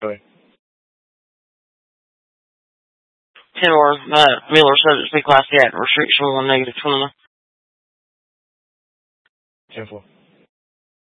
Go ahead. 10-4. Miller subject to be class C act. Restriction 1 -21. 10-4.